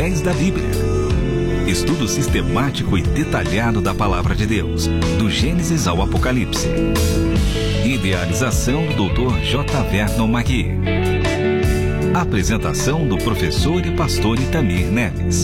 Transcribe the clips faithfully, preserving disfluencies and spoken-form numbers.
da Bíblia. Estudo sistemático e detalhado da Palavra de Deus, do Gênesis ao Apocalipse. Idealização do doutor J. Vernon Magui. Apresentação do professor e pastor Itamir Neves.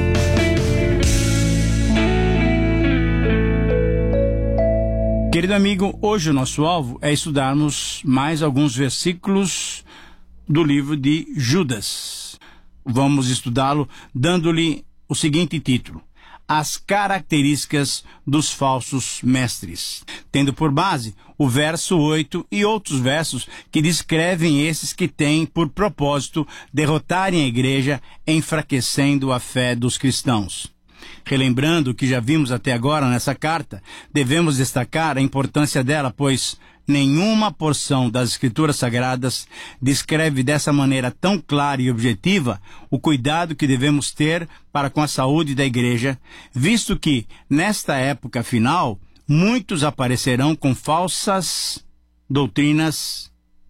Querido amigo, hoje o nosso alvo é estudarmos mais alguns versículos do livro de Judas. Vamos estudá-lo dando-lhe o seguinte título: As características dos falsos mestres, tendo por base o verso oito e outros versos que descrevem esses que têm por propósito derrotarem a igreja, enfraquecendo a fé dos cristãos. Relembrando o que já vimos até agora nessa carta, devemos destacar a importância dela, pois nenhuma porção das Escrituras Sagradas descreve dessa maneira tão clara e objetiva o cuidado que devemos ter para com a saúde da igreja, visto que, nesta época final, muitos aparecerão com falsas doutrinas,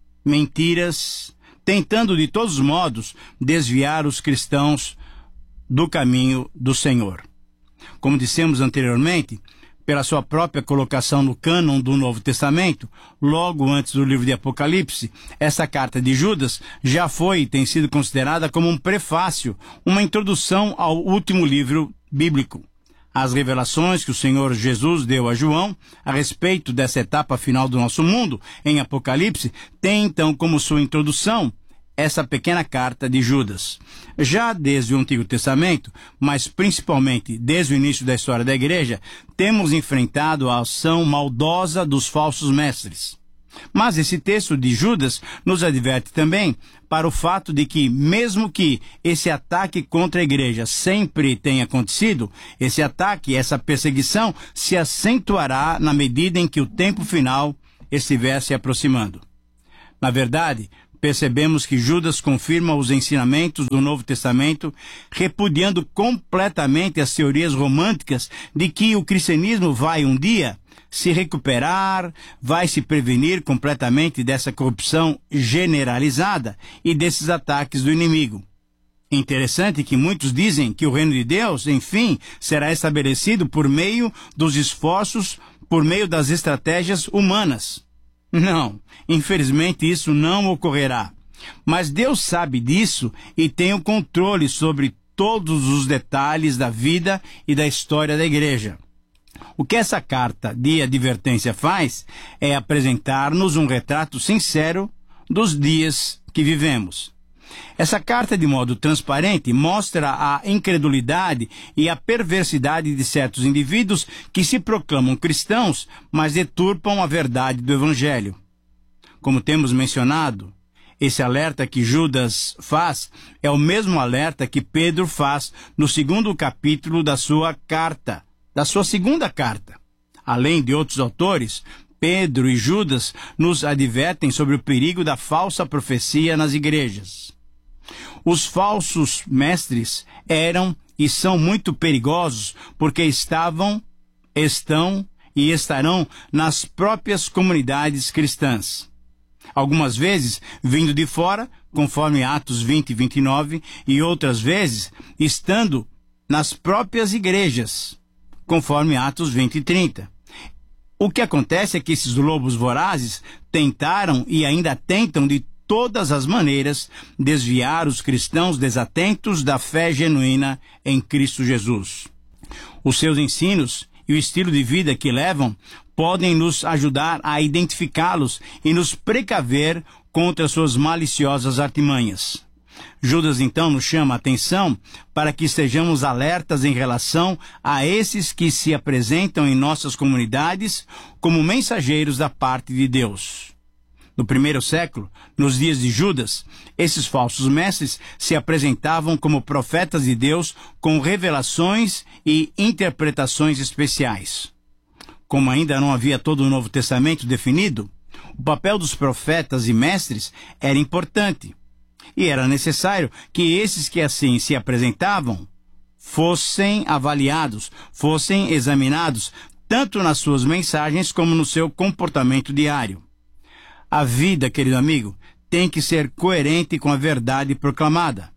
mentiras, tentando de todos os modos desviar os cristãos do caminho do Senhor. Como dissemos anteriormente, pela sua própria colocação no cânon do Novo Testamento, logo antes do livro de Apocalipse, essa carta de Judas já foi e tem sido considerada como um prefácio, uma introdução ao último livro bíblico. As revelações que o Senhor Jesus deu a João a respeito dessa etapa final do nosso mundo, em Apocalipse, têm então como sua introdução essa pequena carta de Judas. Já desde o Antigo Testamento, mas principalmente desde o início da história da igreja, temos enfrentado a ação maldosa dos falsos mestres. Mas esse texto de Judas nos adverte também para o fato de que, mesmo que esse ataque contra a igreja sempre tenha acontecido, esse ataque, essa perseguição, se acentuará na medida em que o tempo final estiver se aproximando. Na verdade, percebemos que Judas confirma os ensinamentos do Novo Testamento, repudiando completamente as teorias românticas de que o cristianismo vai um dia se recuperar, vai se prevenir completamente dessa corrupção generalizada e desses ataques do inimigo. Interessante que muitos dizem que o reino de Deus, enfim, será estabelecido por meio dos esforços, por meio das estratégias humanas. Não, infelizmente isso não ocorrerá. Mas Deus sabe disso e tem o controle sobre todos os detalhes da vida e da história da igreja. O que essa carta de advertência faz é apresentar-nos um retrato sincero dos dias que vivemos. Essa carta, de modo transparente, mostra a incredulidade e a perversidade de certos indivíduos que se proclamam cristãos, mas deturpam a verdade do Evangelho. Como temos mencionado, esse alerta que Judas faz é o mesmo alerta que Pedro faz no segundo capítulo da sua carta, da sua segunda carta. Além de outros autores, Pedro e Judas nos advertem sobre o perigo da falsa profecia nas igrejas. Os falsos mestres eram e são muito perigosos porque estavam, estão e estarão nas próprias comunidades cristãs. Algumas vezes vindo de fora, conforme Atos vinte e vinte e nove, e outras vezes estando nas próprias igrejas, conforme Atos vinte e trinta. O que acontece é que esses lobos vorazes tentaram e ainda tentam de todas as maneiras desviar os cristãos desatentos da fé genuína em Cristo Jesus. Os seus ensinos e o estilo de vida que levam podem nos ajudar a identificá-los e nos precaver contra suas maliciosas artimanhas. Judas então nos chama a atenção para que estejamos alertas em relação a esses que se apresentam em nossas comunidades como mensageiros da parte de Deus. No primeiro século, nos dias de Judas, esses falsos mestres se apresentavam como profetas de Deus com revelações e interpretações especiais. Como ainda não havia todo o Novo Testamento definido, o papel dos profetas e mestres era importante. E era necessário que esses que assim se apresentavam fossem avaliados, fossem examinados, tanto nas suas mensagens como no seu comportamento diário. A vida, querido amigo, tem que ser coerente com a verdade proclamada.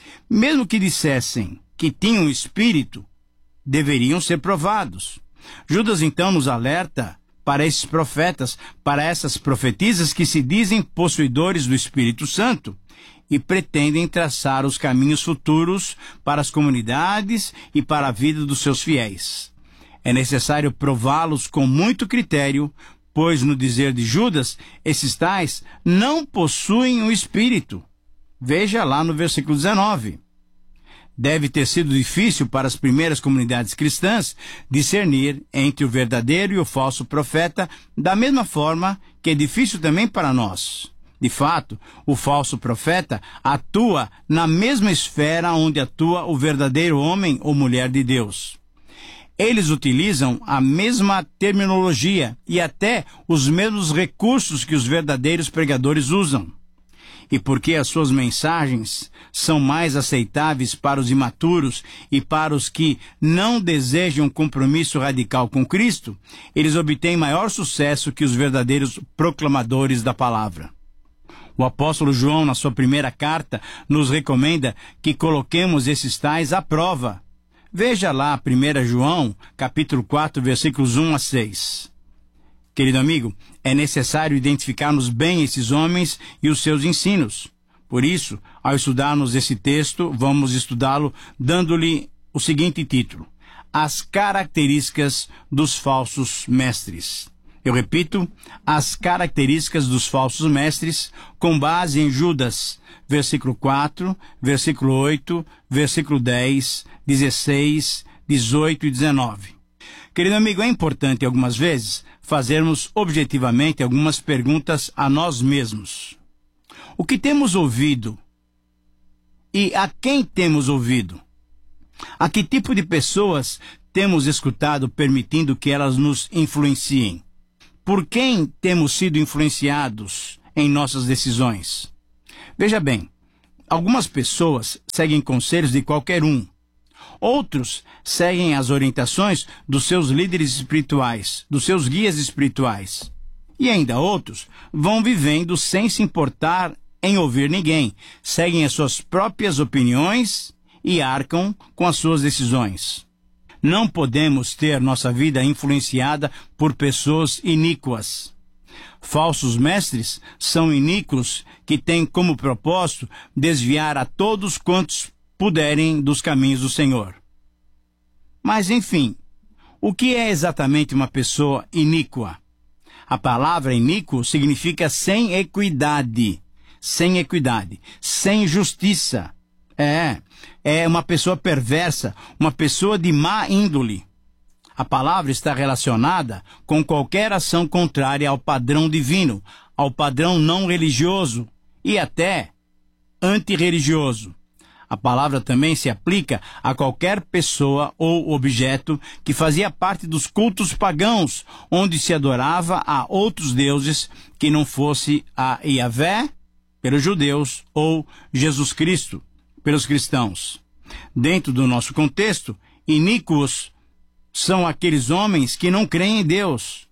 Mesmo que dissessem que tinham espírito, deveriam ser provados. Judas então nos alerta para esses profetas, para essas profetisas que se dizem possuidores do Espírito Santo e pretendem traçar os caminhos futuros para as comunidades e para a vida dos seus fiéis. É necessário prová-los com muito critério, pois, no dizer de Judas, esses tais não possuem o Espírito. Veja lá no versículo dezenove. Deve ter sido difícil para as primeiras comunidades cristãs discernir entre o verdadeiro e o falso profeta, da mesma forma que é difícil também para nós. De fato, o falso profeta atua na mesma esfera onde atua o verdadeiro homem ou mulher de Deus. Eles utilizam a mesma terminologia e até os mesmos recursos que os verdadeiros pregadores usam. E porque as suas mensagens são mais aceitáveis para os imaturos e para os que não desejam compromisso radical com Cristo, eles obtêm maior sucesso que os verdadeiros proclamadores da palavra. O apóstolo João, na sua primeira carta, nos recomenda que coloquemos esses tais à prova. Veja lá primeiro João, capítulo quatro, versículos um a seis. Querido amigo, é necessário identificarmos bem esses homens e os seus ensinos. Por isso, ao estudarmos esse texto, vamos estudá-lo dando-lhe o seguinte título: As características dos falsos mestres. Eu repito, as características dos falsos mestres, com base em Judas, versículo quatro, versículo oito, versículo dez, dezesseis, dezoito e dezenove. Querido amigo, é importante algumas vezes fazermos objetivamente algumas perguntas a nós mesmos. O que temos ouvido? E a quem temos ouvido? A que tipo de pessoas temos escutado permitindo que elas nos influenciem? Por quem temos sido influenciados em nossas decisões? Veja bem, algumas pessoas seguem conselhos de qualquer um. Outros seguem as orientações dos seus líderes espirituais, dos seus guias espirituais. E ainda outros vão vivendo sem se importar em ouvir ninguém, seguem as suas próprias opiniões e arcam com as suas decisões. Não podemos ter nossa vida influenciada por pessoas iníquas. Falsos mestres são iníquos que têm como propósito desviar a todos quantos puderem dos caminhos do Senhor. Mas, enfim, o que é exatamente uma pessoa iníqua? A palavra iníquo significa sem equidade, sem equidade, sem justiça. É, é uma pessoa perversa, uma pessoa de má índole. A palavra está relacionada com qualquer ação contrária ao padrão divino, ao padrão não religioso e até antirreligioso. A palavra também se aplica a qualquer pessoa ou objeto que fazia parte dos cultos pagãos, onde se adorava a outros deuses que não fosse a Yahvé, pelos judeus, ou Jesus Cristo, pelos cristãos. Dentro do nosso contexto, iníquos são aqueles homens que não creem em Deus.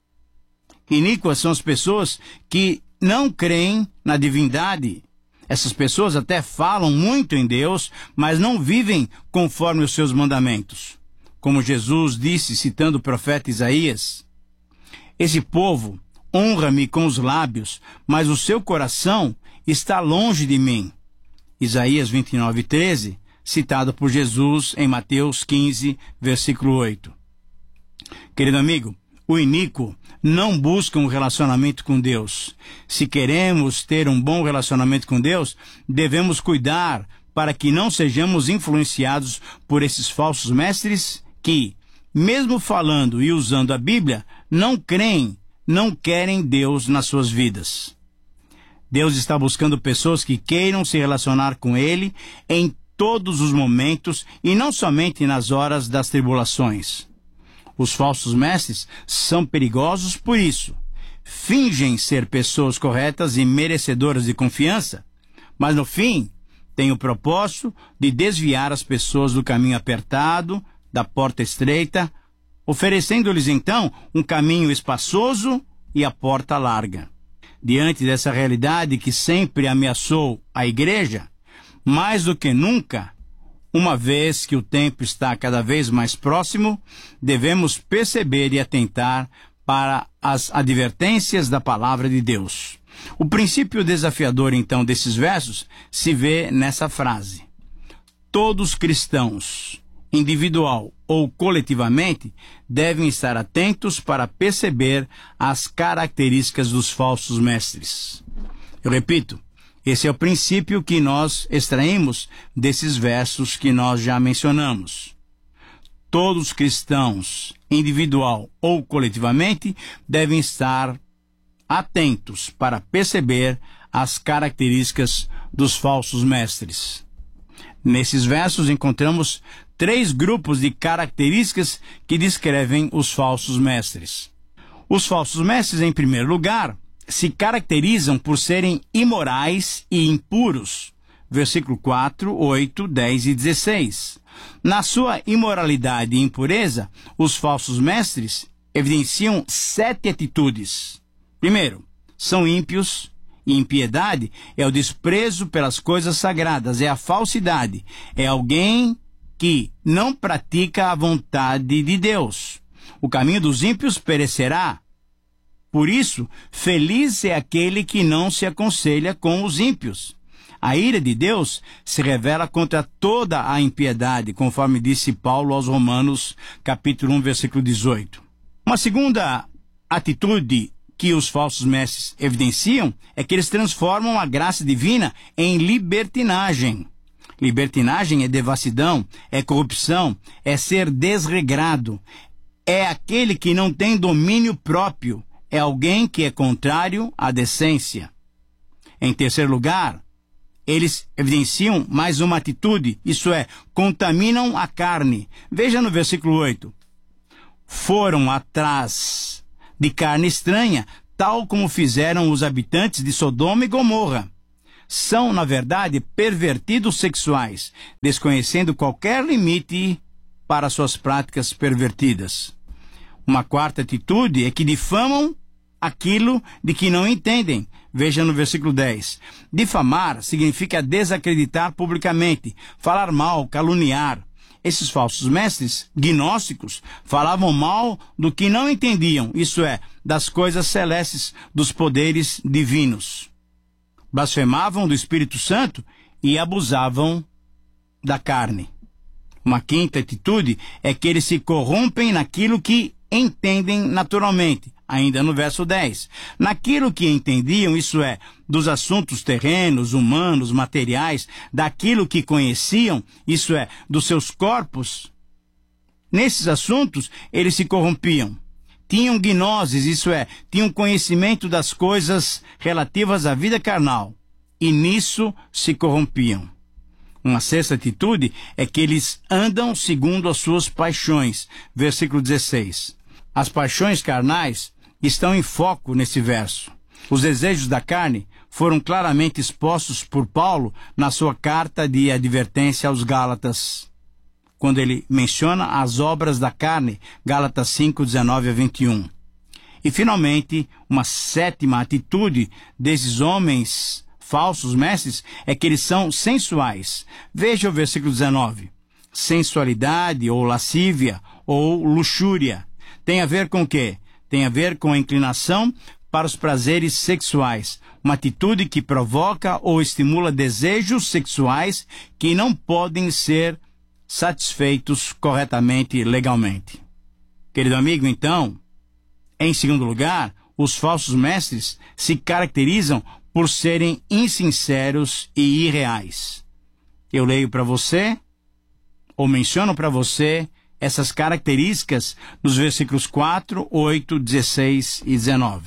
Iníquas são as pessoas que não creem na divindade. Essas pessoas até falam muito em Deus, mas não vivem conforme os seus mandamentos. Como Jesus disse, citando o profeta Isaías: Esse povo honra-me com os lábios, mas o seu coração está longe de mim. Isaías vinte e nove, treze, citado por Jesus em Mateus quinze, versículo oito. Querido amigo, o iníquo não busca um relacionamento com Deus. Se queremos ter um bom relacionamento com Deus, devemos cuidar para que não sejamos influenciados por esses falsos mestres que, mesmo falando e usando a Bíblia, não creem, não querem Deus nas suas vidas. Deus está buscando pessoas que queiram se relacionar com Ele em todos os momentos e não somente nas horas das tribulações. Os falsos mestres são perigosos por isso. Fingem ser pessoas corretas e merecedoras de confiança, mas no fim têm o propósito de desviar as pessoas do caminho apertado, da porta estreita, oferecendo-lhes então um caminho espaçoso e a porta larga. Diante dessa realidade que sempre ameaçou a igreja, Mais do que nunca, uma vez que o tempo está cada vez mais próximo, devemos perceber e atentar para as advertências da palavra de Deus. O princípio desafiador, então, desses versos se vê nessa frase. Todos cristãos, individual ou coletivamente, devem estar atentos para perceber as características dos falsos mestres. Eu repito, esse é o princípio que nós extraímos desses versos que nós já mencionamos. Todos os cristãos, individual ou coletivamente, devem estar atentos para perceber as características dos falsos mestres. Nesses versos encontramos três grupos de características que descrevem os falsos mestres. Os falsos mestres, em primeiro lugar, se caracterizam por serem imorais e impuros. Versículo quatro, oito, dez e dezesseis. Na sua imoralidade e impureza, os falsos mestres evidenciam sete atitudes. Primeiro, são ímpios, e impiedade é o desprezo pelas coisas sagradas, é a falsidade, é alguém que não pratica a vontade de Deus. O caminho dos ímpios perecerá. Por isso, feliz é aquele que não se aconselha com os ímpios. A ira de Deus se revela contra toda a impiedade, conforme disse Paulo aos Romanos, capítulo um, versículo dezoito. Uma segunda atitude que os falsos mestres evidenciam é que eles transformam a graça divina em libertinagem. Libertinagem é devassidão, é corrupção, é ser desregrado, é aquele que não tem domínio próprio, é alguém que é contrário à decência. Em terceiro lugar, eles evidenciam mais uma atitude, isso é, contaminam a carne. Veja no versículo oito. Foram atrás de carne estranha, tal como fizeram os habitantes de Sodoma e Gomorra. São, na verdade, pervertidos sexuais, desconhecendo qualquer limite para suas práticas pervertidas. Uma quarta atitude é que difamam aquilo de que não entendem. Veja no versículo dez. Difamar significa desacreditar publicamente, falar mal, caluniar. Esses falsos mestres gnósticos falavam mal do que não entendiam, isso é, das coisas celestes, dos poderes divinos. Blasfemavam do Espírito Santo e abusavam da carne. Uma quinta atitude é que eles se corrompem naquilo que entendem naturalmente. Ainda no verso dez. Naquilo que entendiam, isso é, dos assuntos terrenos, humanos, materiais, daquilo que conheciam, isso é, dos seus corpos, nesses assuntos eles se corrompiam. Tinham gnoses, isso é, tinham conhecimento das coisas relativas à vida carnal, e nisso se corrompiam. Uma sexta atitude é que eles andam segundo as suas paixões. Versículo dezesseis. As paixões carnais estão em foco nesse verso. Os desejos da carne foram claramente expostos por Paulo na sua carta de advertência aos Gálatas, quando ele menciona as obras da carne, Gálatas cinco, dezenove a vinte e um. E, finalmente, uma sétima atitude desses homens falsos mestres é que eles são sensuais. Veja o versículo dezenove. Sensualidade, ou lascívia, ou luxúria. Tem a ver com o quê? Tem a ver com a inclinação para os prazeres sexuais, uma atitude que provoca ou estimula desejos sexuais que não podem ser satisfeitos corretamente e legalmente. Querido amigo, então, em segundo lugar, os falsos mestres se caracterizam por serem insinceros e irreais. Eu leio para você, ou menciono para você, essas características nos versículos quatro, oito, dezesseis e dezenove.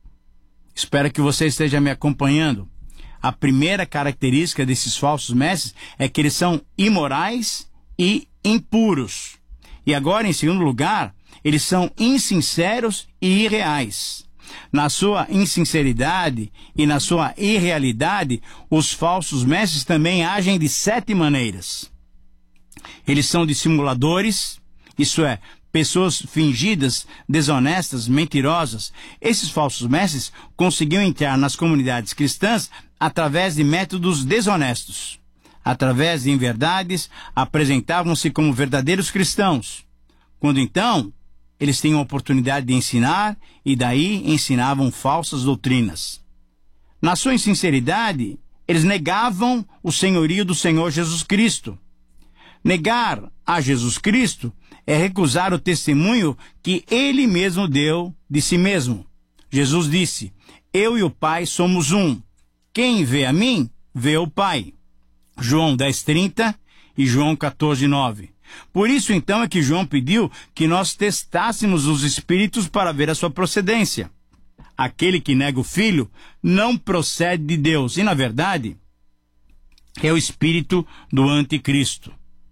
Espero que você esteja me acompanhando. A primeira característica desses falsos mestres é que eles são imorais e impuros. E agora, em segundo lugar, eles são insinceros e irreais. Na sua insinceridade e na sua irrealidade, os falsos mestres também agem de sete maneiras. Eles são dissimuladores, isso é, pessoas fingidas, desonestas, mentirosas. Esses falsos mestres conseguiam entrar nas comunidades cristãs através de métodos desonestos. através de inverdades, apresentavam-se como verdadeiros cristãos. Quando então, eles tinham a oportunidade de ensinar e daí ensinavam falsas doutrinas. Na sua insinceridade, eles negavam o senhorio do Senhor Jesus Cristo. Negar a Jesus Cristo é recusar o testemunho que ele mesmo deu de si mesmo. Jesus disse: eu e o Pai somos um. Quem vê a mim, vê o Pai. João dez, trinta e João quatorze, nove. Por isso, então, é que João pediu que nós testássemos os espíritos para ver a sua procedência. Aquele que nega o Filho não procede de Deus, e, na verdade, é o espírito do anticristo.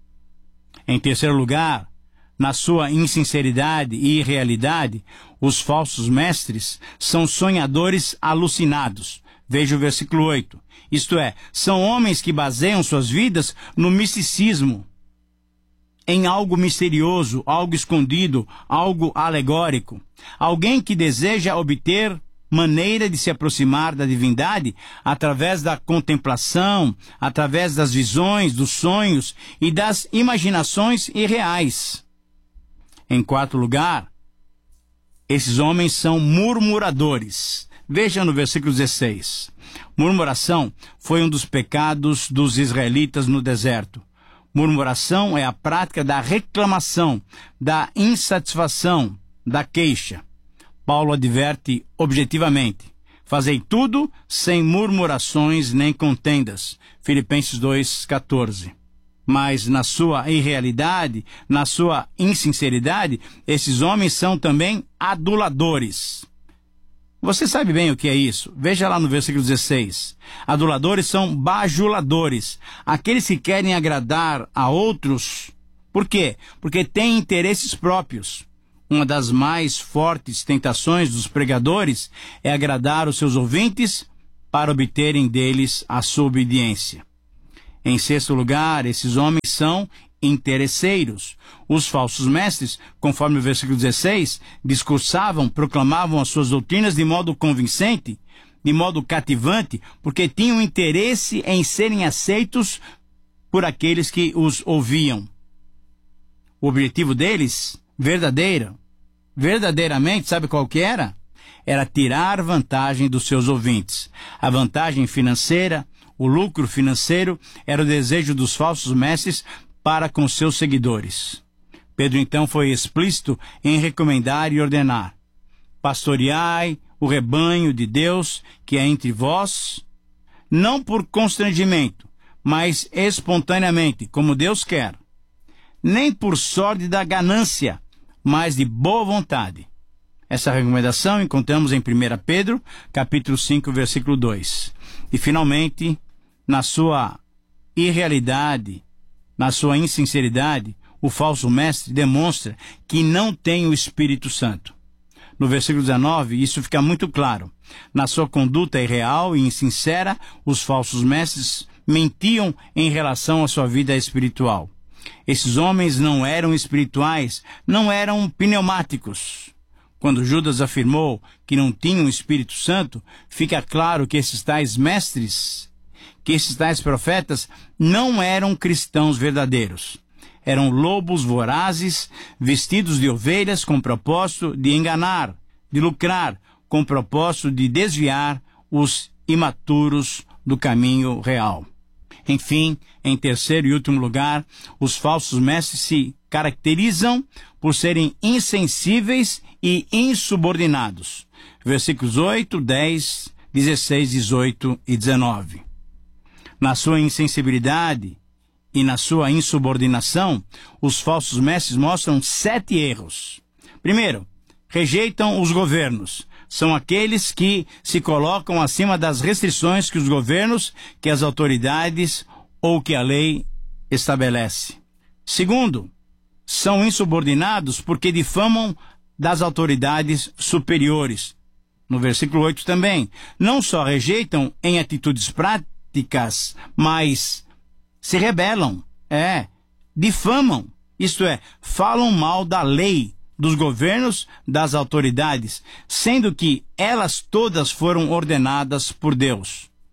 Em terceiro lugar, na sua insinceridade e irrealidade, os falsos mestres são sonhadores alucinados. Veja o versículo oito. Isto é, são homens que baseiam suas vidas no misticismo, em algo misterioso, algo escondido, algo alegórico. Alguém que deseja obter maneira de se aproximar da divindade através da contemplação, através das visões, dos sonhos e das imaginações irreais. Em quarto lugar, esses homens são murmuradores. Veja no versículo dezesseis. Murmuração foi um dos pecados dos israelitas no deserto. Murmuração é a prática da reclamação, da insatisfação, da queixa. Paulo adverte objetivamente: fazei tudo sem murmurações nem contendas. Filipenses dois, quatorze. Mas na sua irrealidade, na sua insinceridade, esses homens são também aduladores. Você sabe bem o que é isso? Veja lá no versículo dezesseis. Aduladores são bajuladores, aqueles que querem agradar a outros. Por quê? Porque têm interesses próprios. Uma das mais fortes tentações dos pregadores é agradar os seus ouvintes para obterem deles a sua obediência. Em sexto lugar, esses homens são interesseiros. Os falsos mestres, conforme o versículo dezesseis, discursavam, proclamavam as suas doutrinas de modo convincente, de modo cativante, porque tinham interesse em serem aceitos por aqueles que os ouviam. O objetivo deles, verdadeiro, verdadeiramente, sabe qual que era? Era tirar vantagem dos seus ouvintes. A vantagem financeira, o lucro financeiro, era o desejo dos falsos mestres para com seus seguidores. Pedro então foi explícito em recomendar e ordenar: pastoreai o rebanho de Deus que é entre vós, não por constrangimento, mas espontaneamente, como Deus quer, nem por sorte da ganância, mas de boa vontade. Essa recomendação encontramos em primeira Pedro, capítulo cinco, versículo dois. E finalmente, na sua irrealidade, na sua insinceridade, o falso mestre demonstra que não tem o Espírito Santo. No versículo dezenove, isso fica muito claro. Na sua conduta irreal e insincera, os falsos mestres mentiam em relação à sua vida espiritual. Esses homens não eram espirituais, não eram pneumáticos. Quando Judas afirmou que não tinham o Espírito Santo, fica claro que esses tais mestres, que esses tais profetas não eram cristãos verdadeiros. Eram lobos vorazes, vestidos de ovelhas com propósito de enganar, de lucrar, com propósito de desviar os imaturos do caminho real. Enfim, em terceiro e último lugar, os falsos mestres se caracterizam por serem insensíveis e insubordinados. Versículos oito, dez, dezesseis, dezoito e dezenove. Na sua insensibilidade e na sua insubordinação, os falsos mestres mostram sete erros. Primeiro, rejeitam os governos. São aqueles que se colocam acima das restrições que os governos, que as autoridades ou que a lei estabelece. Segundo, são insubordinados porque difamam das autoridades superiores. No versículo oito também, não só rejeitam em atitudes práticas, mas se rebelam, é, difamam, isto é, falam mal da lei, dos governos, das autoridades, sendo que elas todas foram ordenadas por Deus.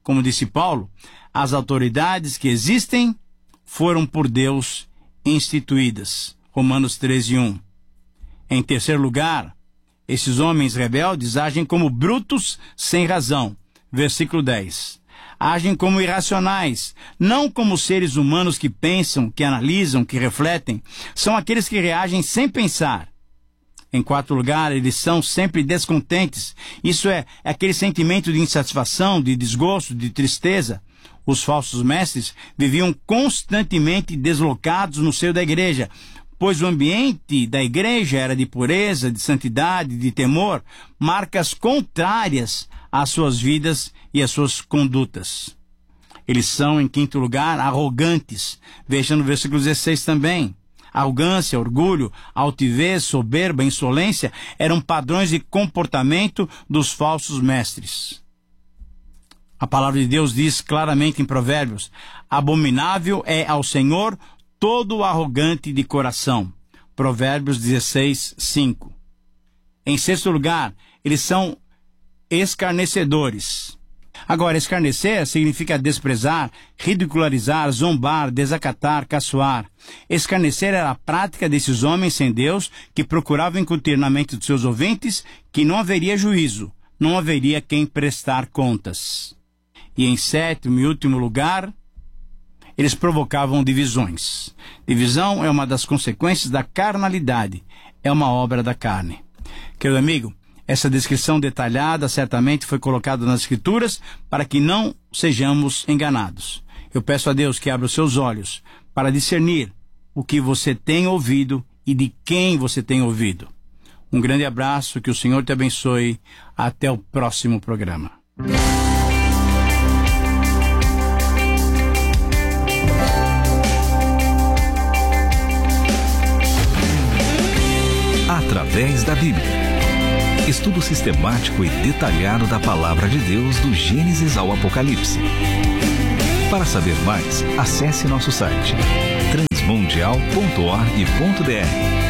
como disse Paulo, as autoridades que existem foram por Deus instituídas. Romanos treze, um. Em terceiro lugar, esses homens rebeldes agem como brutos sem razão. Versículo dez. Agem como irracionais, não como seres humanos que pensam, que analisam, que refletem. São aqueles que reagem sem pensar. Em quarto lugar, eles são sempre descontentes. Isso é, é aquele sentimento de insatisfação, de desgosto, de tristeza. Os falsos mestres viviam constantemente deslocados no seio da igreja, pois o ambiente da igreja era de pureza, de santidade, de temor, marcas contrárias às suas vidas e às suas condutas. Eles são, em quinto lugar, arrogantes. Veja no versículo dezesseis também. Arrogância, orgulho, altivez, soberba, insolência eram padrões de comportamento dos falsos mestres. A palavra de Deus diz claramente em Provérbios: abominável é ao Senhor todo arrogante de coração. Provérbios dezesseis, cinco. Em sexto lugar, eles são escarnecedores. Agora, escarnecer significa desprezar, ridicularizar, zombar, desacatar, caçoar. Escarnecer era a prática desses homens sem Deus que procuravam incutir na mente dos seus ouvintes que não haveria juízo, não haveria quem prestar contas. E em sétimo e último lugar, eles provocavam divisões. Divisão é uma das consequências da carnalidade, é uma obra da carne. Querido amigo, essa descrição detalhada certamente foi colocada nas Escrituras para que não sejamos enganados. Eu peço a Deus que abra os seus olhos para discernir o que você tem ouvido e de quem você tem ouvido. Um grande abraço, que o Senhor te abençoe. Até o próximo programa. Através da Bíblia. Estudo sistemático e detalhado da Palavra de Deus do Gênesis ao Apocalipse. Para saber mais, acesse nosso site transmundial ponto org ponto br.